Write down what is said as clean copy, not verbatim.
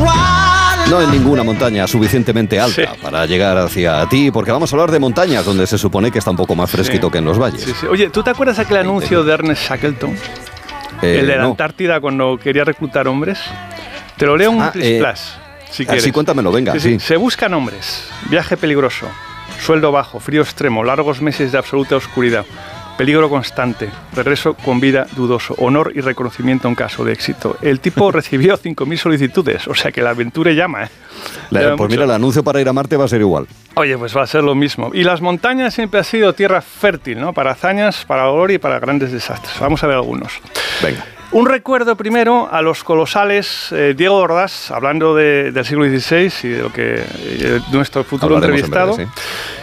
No en ninguna montaña suficientemente alta para llegar hacia ti, porque vamos a hablar de montañas donde se supone que está un poco más fresquito que en los valles. Sí. Oye, ¿tú te acuerdas aquel anuncio de Ernest Shackleton? El de la Antártida cuando quería reclutar hombres. Te lo leo en un plis-plas, si quieres. Sí, cuéntamelo, venga. Sí. Se buscan hombres, viaje peligroso, sueldo bajo, frío extremo, largos meses de absoluta oscuridad, peligro constante, regreso con vida dudoso, honor y reconocimiento en caso de éxito. El tipo recibió 5.000 solicitudes, o sea que la aventura llama, ¿eh? Pues mira, el anuncio para ir a Marte va a ser igual. Oye, pues va a ser lo mismo. Y las montañas siempre han sido tierra fértil, ¿no? Para hazañas, para gloria y para grandes desastres. Vamos a ver algunos. Venga. Un recuerdo primero a los colosales Diego Ordaz, hablando del siglo XVI y de lo que nuestro futuro entrevistado.